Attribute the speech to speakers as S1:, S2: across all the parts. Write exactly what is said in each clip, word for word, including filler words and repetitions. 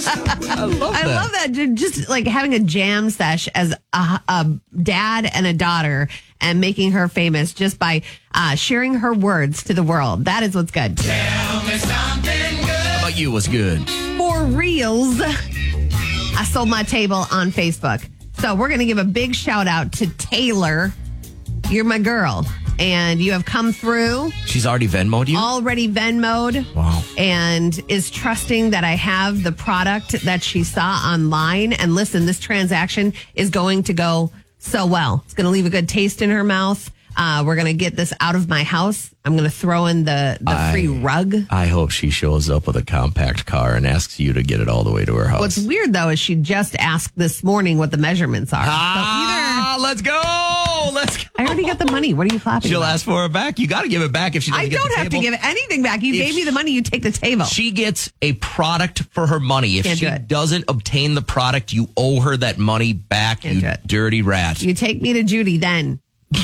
S1: I love
S2: I
S1: that.
S2: love that. Just like having a jam sesh as a, a dad and a daughter and making her famous just by uh, sharing her words to the world. That is what's good.
S3: Tell me something good.
S1: How about you? What's good?
S2: For reals, I sold my table on Facebook. So we're going to give a big shout out to Taylor. You're my girl. And you have come through.
S1: She's already Venmo'd you?
S2: Already Venmo'd.
S1: Wow.
S2: And is trusting that I have the product that she saw online. And listen, this transaction is going to go so well. It's going to leave a good taste in her mouth. Uh, we're going to get this out of my house. I'm going to throw in the, the
S1: I,
S2: free rug.
S1: I hope she shows up with a compact car and asks you to get it all the way to her house.
S2: What's weird, though, is she just asked this morning what the measurements are.
S1: Ah, let's go. Let's go.
S2: I already got the money. What are you clapping
S1: She'll
S2: about?
S1: ask for it back. You got to give it back if she doesn't
S2: I
S1: get
S2: don't
S1: the
S2: have
S1: table.
S2: to give anything back. You
S1: If
S2: gave me the money. You take the table.
S1: She gets a product for her money. If
S2: Can't
S1: she
S2: do it.
S1: doesn't obtain the product, you owe her that money back,
S2: Can't
S1: you
S2: do it.
S1: dirty rat.
S2: You take me to Judy then.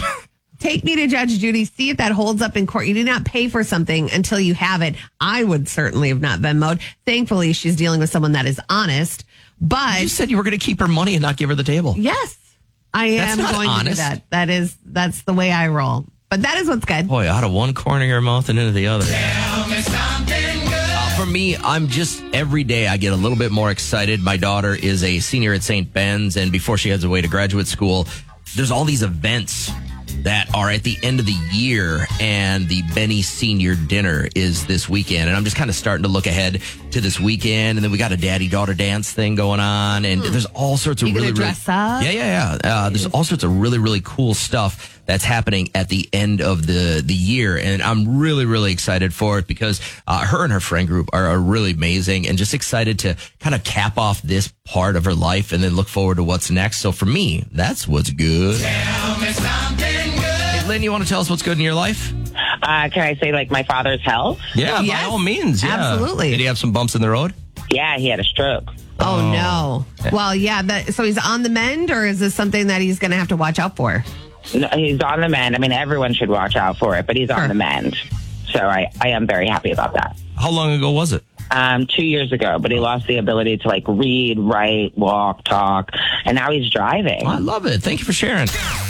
S2: Take me to Judge Judy. See if that holds up in court. You do not pay for something until you have it. I would certainly have not Venmo'd. Thankfully, she's dealing with someone that is honest. But
S1: You said you were going to keep her money and not give her the table.
S2: yes, I
S1: That's
S2: am
S1: not
S2: going
S1: honest.
S2: to do that. That is that's the way I roll. But that is what's good.
S1: Boy, out of one corner of your mouth and into the other.
S3: Tell me something good.
S1: Uh, for me, I'm just, every day I get a little bit more excited. My daughter is a senior at Saint Ben's, and before she heads away to graduate school, there's all these events that are at the end of the year, and the Benny Senior Dinner is this weekend. And I'm just kind of starting to look ahead to this weekend. And then we got a daddy-daughter dance thing going on, and there's all sorts of
S2: You gonna
S1: really,
S2: dress
S1: really,
S2: up?
S1: yeah, yeah, yeah. Uh, there's all sorts of really, really cool stuff that's happening at the end of the, the year. And I'm really, really excited for it because uh, her and her friend group are, are really amazing, and just excited to kind of cap off this part of her life and then look forward to what's next. So for me, that's what's good.
S3: Tell me something good.
S1: Hey, Lynn, you want to tell us what's good in your life?
S4: Uh, can I say, like, my father's health?
S1: Yeah,
S2: Yes,
S1: by all means. Yeah.
S2: absolutely.
S1: Did he have some bumps in the road?
S4: Yeah, he had a stroke.
S2: Oh, no. Well, yeah. That, so he's on the mend, or is this something that he's going to have to watch out for?
S4: No, he's on the mend. I mean, everyone should watch out for it, but he's
S2: Sure.
S4: on the mend. So I, I am very happy about that.
S1: How long ago was it?
S4: Um, two years ago, but he lost the ability to, like, read, write, walk, talk, and now he's driving.
S1: I love it. Thank you for sharing.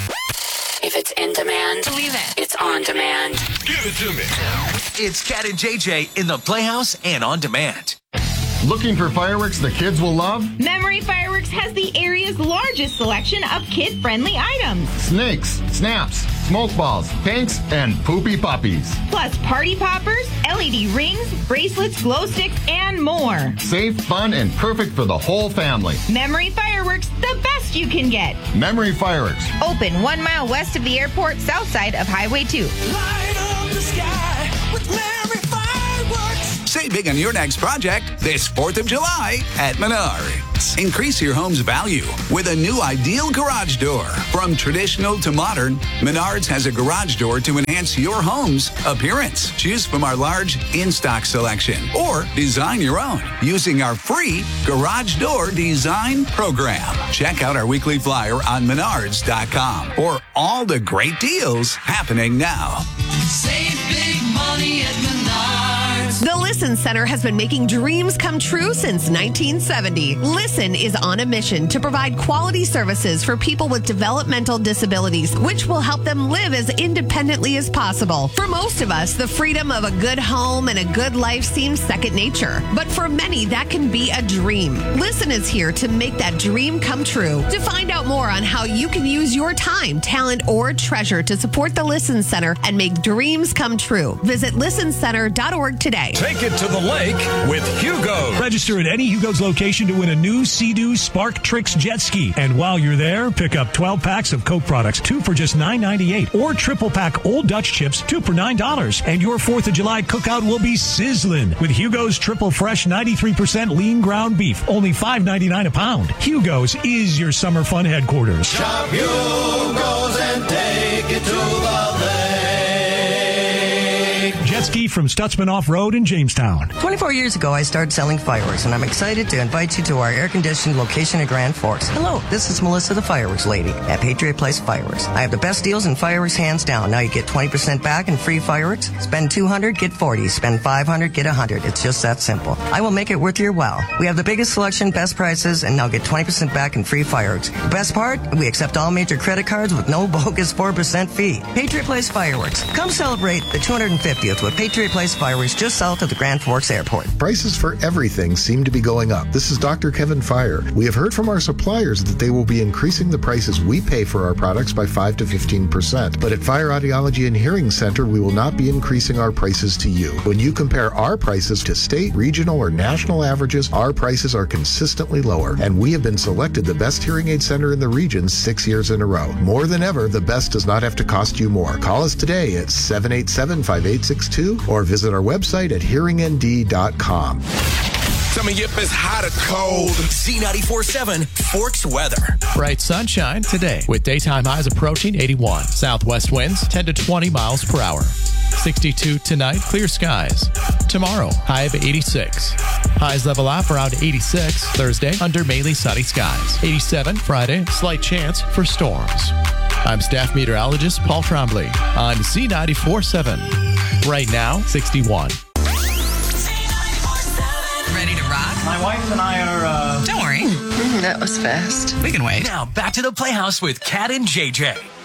S5: If it's in demand, believe it. It's on demand.
S6: Give it to me. It's Cat and J J in the Playhouse and on demand.
S7: Looking for fireworks the kids will love?
S8: Memory Fireworks has the area's largest selection of kid-friendly items.
S7: Snakes, snaps, smoke balls, pinks, and poopy puppies.
S8: Plus party poppers, L E D rings, bracelets, glow sticks, and more.
S7: Safe, fun, and perfect for the whole family.
S8: Memory Fireworks, the best you can get.
S7: Memory Fireworks.
S8: Open one mile west of the airport, south side of Highway two.
S3: Light up the sky with Mary Fireworks.
S9: Save big on your next project this fourth of July at Menards. Increase your home's value with a new ideal garage door. From traditional to modern, Menards has a garage door to enhance your home's appearance. Choose from our large in-stock selection or design your own using our free Garage Door Design Program. Check out our weekly flyer on menards dot com or all the great deals happening now.
S3: Save big money at Menards.
S2: The Listen Center has been making dreams come true since nineteen seventy. Listen is on a mission to provide quality services for people with developmental disabilities, which will help them live as independently as possible. For most of us, the freedom of a good home and a good life seems second nature. But for many, that can be a dream. Listen is here to make that dream come true. To find out more on how you can use your time, talent, or treasure to support the Listen Center and make dreams come true, visit listen center dot org today.
S6: Take it to the lake with Hugo.
S10: Register at any Hugo's location to win a new Sea-Doo Spark Tricks jet ski. And while you're there, pick up twelve packs of Coke products, two for just nine ninety-eight, or triple pack Old Dutch chips, two for nine dollars. And your fourth of July cookout will be sizzling with Hugo's triple fresh ninety-three percent lean ground beef, only five ninety-nine a pound. Hugo's is your summer fun headquarters.
S3: Shop Hugo's and take it to the lake.
S10: Jet ski Steve from Stutzman Off-Road in Jamestown.
S11: twenty-four years ago, I started selling fireworks, and I'm excited to invite you to our air-conditioned location in Grand Forks. Hello, this is Melissa, the fireworks lady at Patriot Place Fireworks. I have the best deals in fireworks hands down. Now you get twenty percent back and free fireworks. Spend two hundred dollars, get forty dollars. Spend five hundred dollars, get one hundred dollars. It's just that simple. I will make it worth your while. We have the biggest selection, best prices, and now get twenty percent back and free fireworks. The best part? We accept all major credit cards with no bogus four percent fee. Patriot Place Fireworks. Come celebrate the two hundred fiftieth with Patriot Place Fireworks just south of the Grand Forks Airport.
S12: Prices for everything seem to be going up. This is Doctor Kevin Fire. We have heard from our suppliers that they will be increasing the prices we pay for our products by five to fifteen percent. But at Fire Audiology and Hearing Center, we will not be increasing our prices to you. When you compare our prices to state, regional, or national averages, our prices are consistently lower. And we have been selected the best hearing aid center in the region six years in a row. More than ever, the best does not have to cost you more. Call us today at seven eight seven, five eight six two or visit our website at hearing n d dot com.
S6: Tell me if it's hot or cold. Z ninety-four point seven Forks weather.
S13: Bright sunshine today with daytime highs approaching eighty-one. Southwest winds ten to twenty miles per hour. sixty-two tonight, clear skies. Tomorrow, high of eighty-six. Highs level off around eighty-six. Thursday, under mainly sunny skies. eighty-seven Friday, slight chance for storms. I'm staff meteorologist Paul Trombley on Z ninety-four point seven. Right now, sixty-one.
S14: Ready to rock?
S6: My wife and I are, uh...
S14: Don't worry.
S11: Mm, that was fast.
S14: We can wait.
S6: Now, back to the Playhouse with Cat and J J.